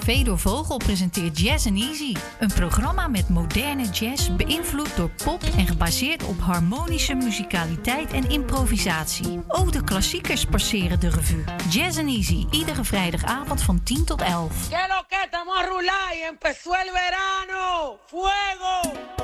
Fedor Vogel presenteert Jazz and Easy. Een programma met moderne jazz, beïnvloed door pop en gebaseerd op harmonische muzikaliteit en improvisatie. Ook de klassiekers passeren de revue. Jazz and Easy, iedere vrijdagavond van 10 tot 11. ¿Qué lo que estamos a rular y empezó el verano? ¡Fuego!